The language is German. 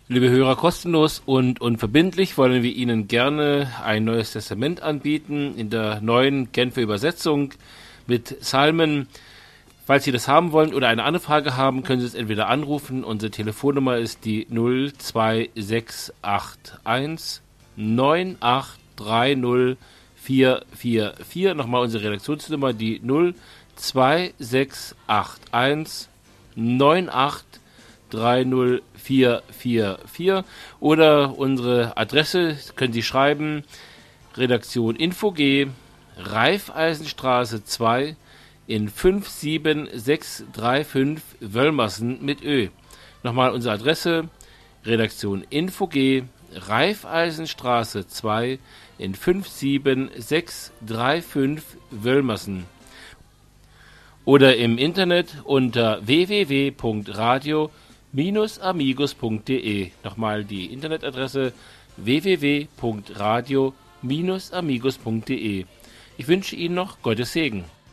Liebe Hörer, kostenlos und unverbindlich wollen wir Ihnen gerne ein neues Testament anbieten in der neuen Genfer Übersetzung mit Psalmen. Falls Sie das haben wollen oder eine andere Frage haben, können Sie es entweder anrufen. Unsere Telefonnummer ist die 02681 9830 444. Nochmal unsere Redaktionsnummer, die 02681 9830 444. Oder unsere Adresse können Sie schreiben: Redaktion Info G, Raiffeisenstraße 2 in 57635 Wöllmersen mit Ö. Nochmal unsere Adresse: Redaktion Info G, Raiffeisenstraße 2 in 57635 Wöllmersen. Oder im Internet unter www.radio-amigos.de. Nochmal die Internetadresse: www.radio-amigos.de. Ich wünsche Ihnen noch Gottes Segen.